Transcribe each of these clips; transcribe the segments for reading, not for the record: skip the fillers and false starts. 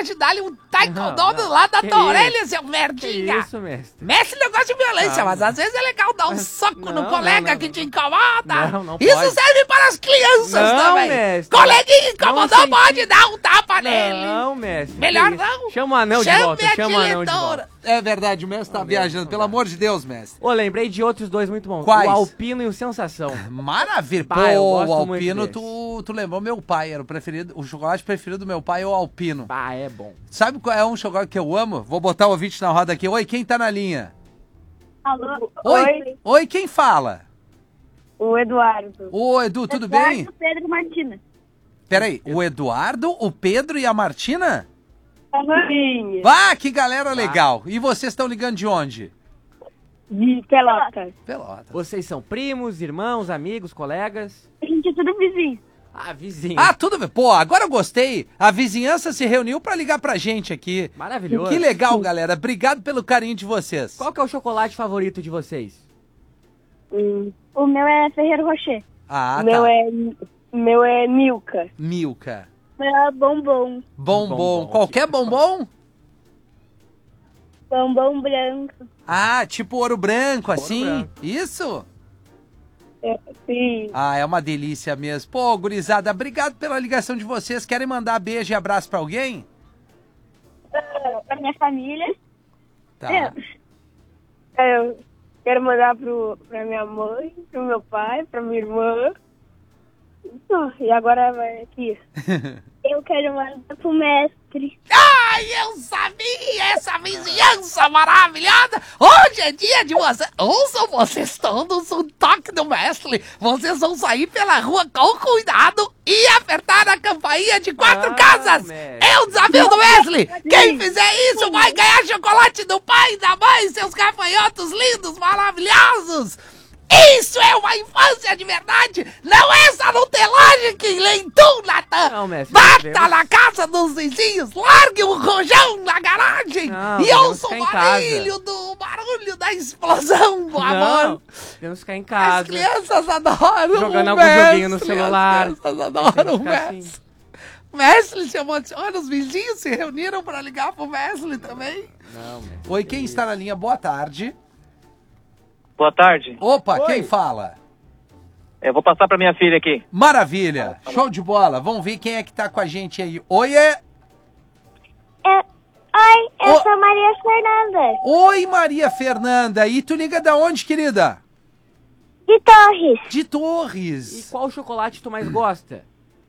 pra te dar um taekwondo do lado da tua orelha, seu merdinha. Que isso, mestre? Mestre, não gosta de violência, mas às vezes é legal dar um soco no colega que te incomoda. Não Isso pode. serve para as crianças também. Mestre. Coleguinha incomodou, Não pode dar um tapa nele. Não, mestre. Melhor Que isso? não. Chama o anão de Chame volta, a chama o anão de diretora. volta. É verdade, o mestre tá viajando, pelo amor de Deus, mestre. Ô, lembrei de outros dois muito bons. Quais? O Alpino e o Sensação. Maravilha. Pá, Pô, eu o gosto muito Alpino, desse. tu lembrou meu pai, era o preferido, o chocolate preferido do meu pai é o Alpino. Ah, é bom. Sabe qual é um chocolate que eu amo? Vou botar o ouvinte na roda aqui. Oi, quem tá na linha? Alô? Oi, quem fala? O Eduardo. Ô, Edu, tudo bem? Pedro e Martina. Peraí, o Eduardo, o Pedro e a Martina? Sim. Ah, que galera legal. E vocês estão ligando de onde? De Pelotas. Pelota. Vocês são primos, irmãos, amigos, colegas? A gente é tudo vizinho. Ah, vizinho. Ah, tudo bem. Pô, agora eu gostei. A vizinhança se reuniu pra ligar pra gente aqui. Maravilhoso. Que legal, galera. Obrigado pelo carinho de vocês. Qual que é o chocolate favorito de vocês? O meu é Ferreiro Rocher. Ah, o tá. meu é Milka. Milka. Meu é Bombom. Bombom. Qualquer bombom? Bombom branco. Ah, tipo ouro branco, assim? branco. Isso? Sim. Ah, é uma delícia mesmo. Pô, gurizada, obrigado pela ligação de vocês. Querem mandar beijo e abraço pra alguém? Pra minha família. Tá. Eu quero mandar pra minha mãe, pro meu pai, pra minha irmã. E agora vai aqui. Eu quero mandar pro mestre. Ai, eu sabia! Essa vizinhança maravilhosa! Hoje é dia de você. Ouçam vocês todos um toque do mestre. Vocês vão sair pela rua com cuidado e apertar a campainha de 4 casas. mestre. É o desafio do mestre. Quem fizer isso vai ganhar chocolate do pai e da mãe, seus gafanhotos lindos, maravilhosos. Isso é uma infância de verdade! Não é essa nutelagem que nem tu, Natan! Não, mestre, Bata devemos- na casa dos vizinhos, largue um rojão na garagem Não, e devemos ouça ficar o em casa. barulho da explosão do amor! Não, devemos ficar em As casa. crianças adoram Jogando o algum mestre, joguinho no celular. As crianças Tem adoram que o ficar mestre. Mestre se emociona, os vizinhos se reuniram para ligar pro mestre também. Não, mestre. Oi, quem está na linha? Boa tarde. Boa tarde. Opa, Oi. quem fala? Eu vou passar pra minha filha aqui. Maravilha. Show de bola. Vamos ver quem é que tá com a gente aí. Oi, Oi, eu Ô. sou Maria Fernanda. Oi, Maria Fernanda. E tu liga da onde, querida? De Torres. De E Torres. qual chocolate tu mais gosta?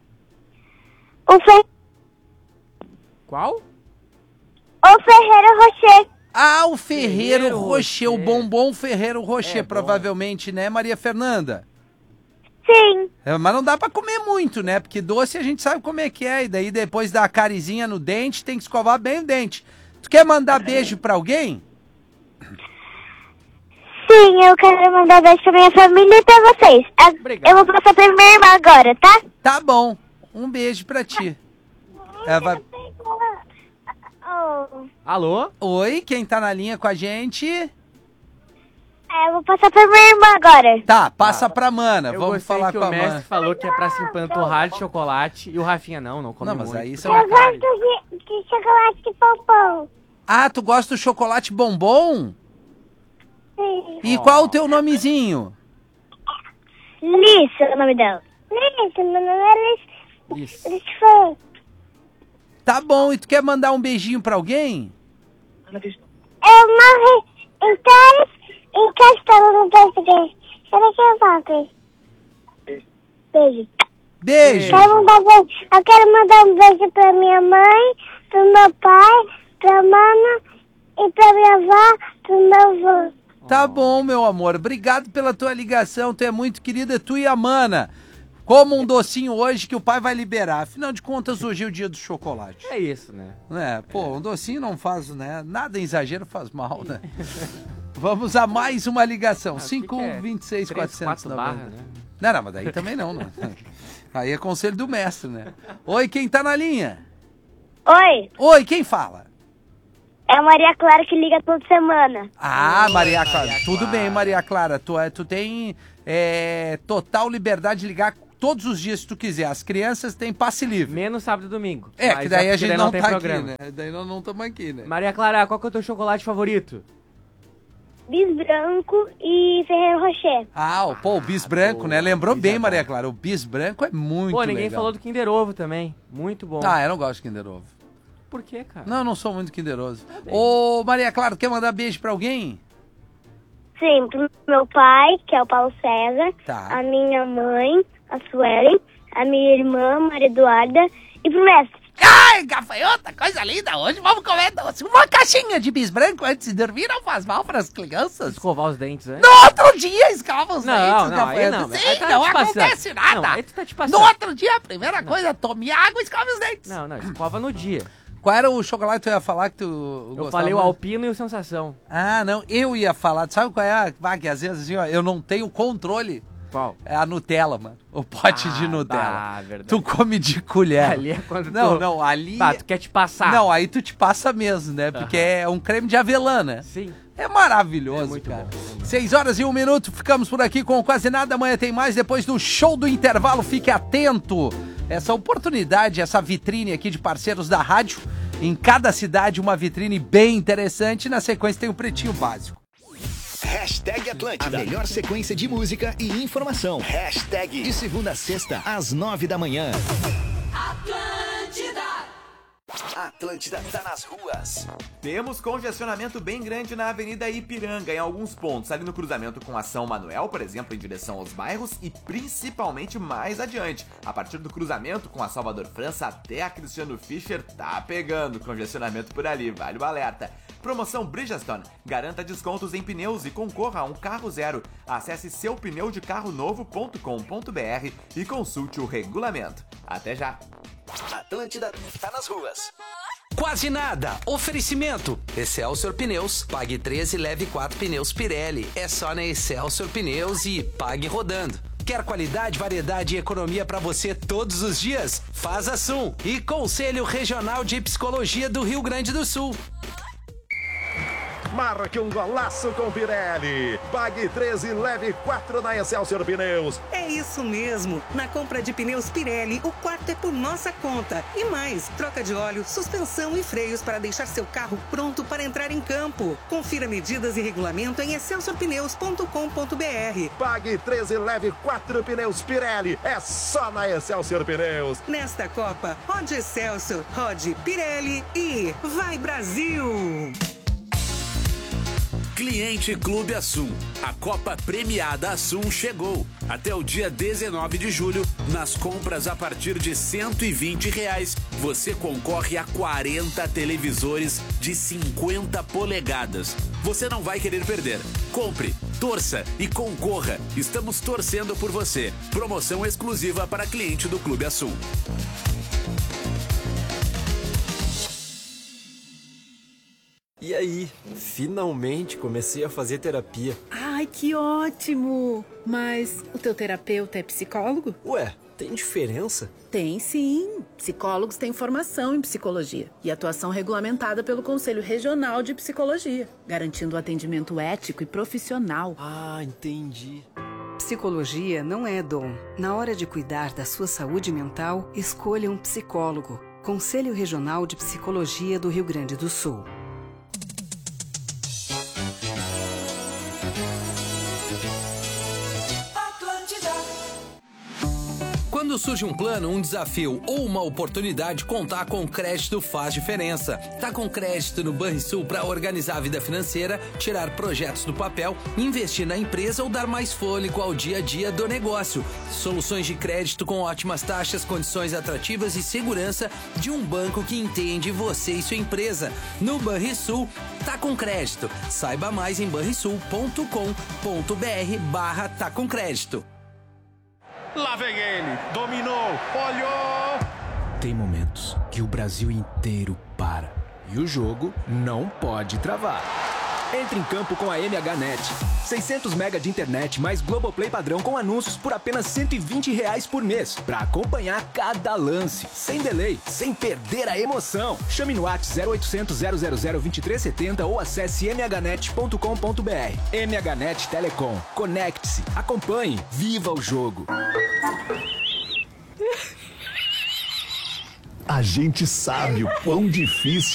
Qual? O Ferreiro Rocher. Ah, o Ferreiro Ferreiro Rocher, o Rocher. bombom Ferreiro Rocher, É bom. provavelmente, né, Maria Fernanda? Sim. É, mas não dá pra comer muito, né? Porque doce a gente sabe como é que é. E daí depois da carizinha no dente, tem que escovar bem o dente. Tu quer mandar beijo pra alguém? Sim, eu quero mandar beijo pra minha família e pra vocês. Obrigado. Eu vou passar pra minha irmã agora, tá? Tá bom. Um beijo pra ti. É, vai- Alô? Oi, quem tá na linha com a gente? Eu vou passar pra minha irmã agora. Tá, passa pra Mana. Eu Vamos gostei falar que com o a mestre Mana. falou que é pra se empanturrar de chocolate e o Rafinha não come Não, mas muito. aí porque são- é Eu uma carne. gosto de chocolate de pompom. Ah, tu gosta do chocolate bombom? Sim. E qual o teu nomezinho? Liz é o nome dela. Liz, meu nome é Liz. Isso. Liz foi. Tá bom, e tu quer mandar um beijinho pra alguém? Eu morri encastando no peito dele. Será que eu volto? Beijo. Beijo. Eu quero mandar um beijo pra minha mãe, pro meu pai, pra Mana e pra minha avó, pro meu avô. Tá bom, meu amor. Obrigado pela tua ligação. Tu é muito querida, tu e a Mana. Como um docinho hoje que o pai vai liberar. Afinal de contas, hoje é o dia do chocolate. É isso, né? É, pô, um docinho não faz, né? Nada em exagero faz mal, né? Vamos a mais uma ligação. Ah, o que que é? 5126 3, 4 barra, 490. né? Não, mas daí também não, né? Aí é conselho do mestre, né? Oi, quem tá na linha? Oi, Oi, quem fala? é a Maria Clara que liga toda semana. Ah, Maria Clara. Maria Tudo Clara. bem, Maria Clara. Tu tem total liberdade de ligar todos os dias se tu quiser. As crianças têm passe livre. Menos sábado e domingo. É, Mas que daí a porque gente não tem tá programa. aqui, né? Daí nós não estamos aqui, né? Maria Clara, qual que é o teu chocolate favorito? Bis branco e Ferrero Rocher. O bis branco, boa. né? Lembrou Bis bem, é Maria bom. Clara. O bis branco é muito Pô, ninguém legal. falou do Kinder Ovo também. Muito bom. Ah, eu não gosto de Kinder Ovo. Por quê, cara? Não, eu não sou muito kinderoso. bem. Ô, Maria Clara, quer mandar beijo pra alguém? Sim, pro meu pai, que é o Paulo César, Tá. a minha mãe, a Suelen, a minha irmã, Maria Eduarda, e pro mestre. Ai, gafanhota, coisa linda. Hoje vamos comer doce. Uma caixinha de bis branco antes de dormir não faz mal para as crianças. Escovar os dentes, né? No outro dia escova os dentes, Não, aí gafanhota. não. Sim, Aí tá não te passando. acontece nada. Não, aí tu tá te No passando. outro dia, a primeira coisa, tome água e escova os dentes. Não, escova no dia. Qual era o chocolate que tu ia falar que tu Eu gostava falei o mais? Alpino e o Sensação. Ah, não, eu ia falar. Sabe qual é? Que às vezes assim, ó, eu não tenho controle. Qual? É a Nutella, mano. O pote de Nutella. Ah, verdade. Tu come de colher. Ali é quando Não, tu... não, ali... Tá, tu quer te passar. Não, aí tu te passa mesmo, né? Porque é um creme de avelã, né? Sim. É maravilhoso, É muito cara. bom. 6h01, ficamos por aqui com Quase Nada. Amanhã tem mais, depois do show do intervalo. Fique atento. Essa oportunidade, essa vitrine aqui de parceiros da rádio. Em cada cidade, uma vitrine bem interessante. Na sequência tem o Pretinho Básico. Hashtag Atlântida. A melhor sequência de música e informação. Hashtag de segunda a sexta, às 9 da manhã. Atlântida tá nas ruas. Temos congestionamento bem grande na Avenida Ipiranga, em alguns pontos, ali no cruzamento com a São Manuel, por exemplo, em direção aos bairros, e principalmente mais adiante, a partir do cruzamento com a Salvador França até a Cristiano Fischer, tá pegando congestionamento por ali, vale o alerta. Promoção Bridgestone, garanta descontos em pneus e concorra a um carro zero. Acesse seupneudecarronovo.com.br e consulte o regulamento. Até já! Atlântida tá nas ruas. Quase Nada. Oferecimento. Excelsior Pneus. Pague 13 e leve 4 pneus Pirelli. É só na Excelsior Pneus e pague rodando. Quer qualidade, variedade e economia pra você todos os dias? Faz a Sum. E Conselho Regional de Psicologia do Rio Grande do Sul. Marque um golaço com Pirelli. Pague 13 e leve 4 na Excelsior Pneus. É isso mesmo. Na compra de pneus Pirelli, o quarto é por nossa conta. E mais, troca de óleo, suspensão e freios para deixar seu carro pronto para entrar em campo. Confira medidas e regulamento em excelsiorpneus.com.br. Pague 13 e leve 4 pneus Pirelli. É só na Excelsior Pneus. Nesta Copa, rode Excelsior, rode Pirelli e vai Brasil! Cliente Clube Assum. A Copa Premiada Assum chegou. Até o dia 19 de julho, nas compras a partir de R$120, você concorre a 40 televisores de 50 polegadas. Você não vai querer perder. Compre, torça e concorra. Estamos torcendo por você. Promoção exclusiva para cliente do Clube Assum. E aí, finalmente comecei a fazer terapia. Ai, que ótimo! Mas o teu terapeuta é psicólogo? Ué, tem diferença? Tem sim. Psicólogos têm formação em psicologia e atuação regulamentada pelo Conselho Regional de Psicologia, garantindo o atendimento ético e profissional. Ah, entendi. Psicologia não é dom. Na hora de cuidar da sua saúde mental, escolha um psicólogo. Conselho Regional de Psicologia do Rio Grande do Sul. Quando surge um plano, um desafio ou uma oportunidade, contar com crédito faz diferença. Tá com crédito no Banrisul para organizar a vida financeira, tirar projetos do papel, investir na empresa ou dar mais fôlego ao dia a dia do negócio. Soluções de crédito com ótimas taxas, condições atrativas e segurança de um banco que entende você e sua empresa. No Banrisul, tá com crédito. Saiba mais em banrisul.com.br/tá com crédito. Lá vem ele, dominou, olhou. Tem momentos que o Brasil inteiro para e o jogo não pode travar. Entre em campo com a MHNet. 600 mega de internet mais Globoplay padrão com anúncios por apenas R$120 por mês. Pra acompanhar cada lance, sem delay, sem perder a emoção. Chame no WhatsApp 0800 000 2370 ou acesse mhnet.com.br. MHNet Telecom. Conecte-se, acompanhe, viva o jogo. A gente sabe o quão difícil